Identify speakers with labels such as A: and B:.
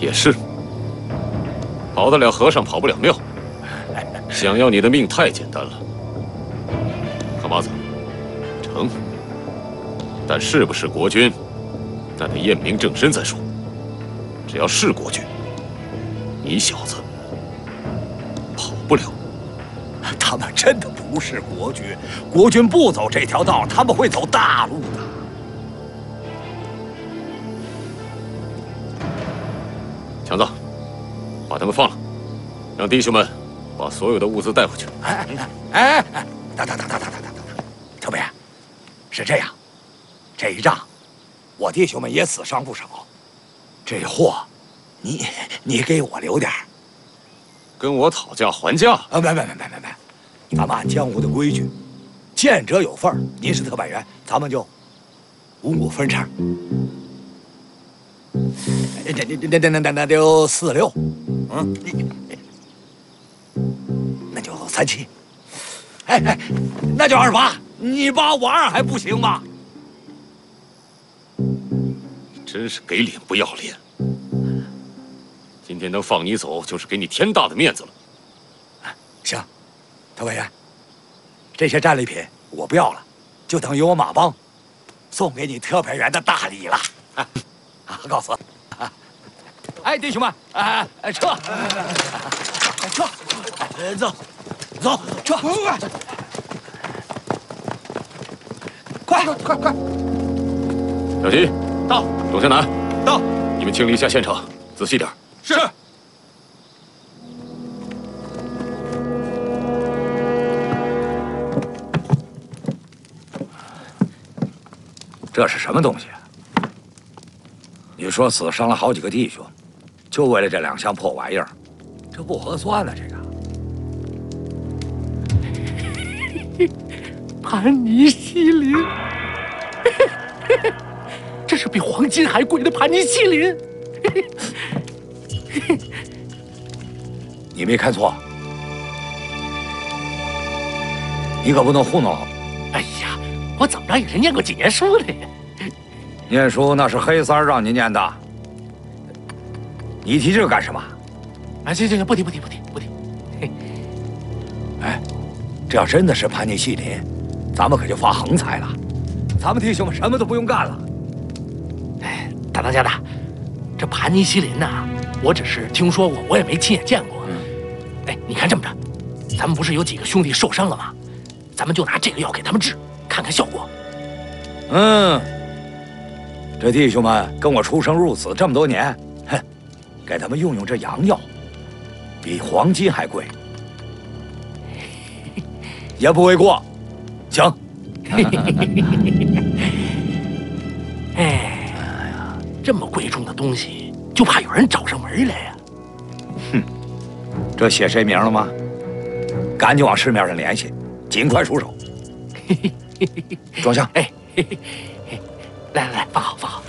A: 也是，跑得了和尚跑不了庙。想要你的命太简单了。康麻子，成，但是不是国君，那得验明正身再说。只要是国君，你小子跑不了。
B: 他们真的不是国君，国君不走这条道，他们会走大路的。
A: 强子，把他们放了，让弟兄们把所有的物资带回去。
B: 等，特别，是这样，这一仗，我弟兄们也死伤不少，这货，你给我留点儿。
A: 跟我讨价还价？
B: 没，咱们按江湖的规矩，见者有份儿。您是特派员，咱们就5亩分成。那就4-6，那就3-7，那就2-8。你8我2还不行吗？
A: 真是给脸不要脸！今天能放你走，就是给你天大的面子了。
B: 行，特派员，这些战利品我不要了，就等于我马帮送给你特派员的大礼了。告辞。哎，弟兄们，撤！走，撤！快！
A: 小齐
C: 到，
A: 董向南
C: 到，
A: 你们清理一下现场，仔细点。
C: 是。
B: 这是什么东西啊？你说死伤了好几个弟兄，就为了这2箱破玩意儿，这不合算呢。这个
D: 盘尼西林，这是比黄金还贵的盘尼西林。
B: 你没看错，你可不能糊弄了。
D: 哎呀，我怎么着也是念过几年书的呀。
B: 念书那是黑三让你念的，你提这个干什么？
D: 啊，行，不提。
B: 哎，这要真的是盘尼西林，咱们可就发横财了，咱们弟兄们什么都不用干了。
D: 哎，大当家的，这盘尼西林呐，我只是听说过，我也没亲眼见过。哎，你看这么着，咱们不是有几个兄弟受伤了吗？咱们就拿这个药给他们治，看看效果。
B: 这弟兄们跟我出生入死这么多年，给他们用这洋药，比黄金还贵，也不为过。行。
D: 哎呀，这么贵重的东西，就怕有人找上门来呀。
B: 这写谁名了吗？赶紧往市面上联系，尽快出手。装箱。
D: 哎，来，放好。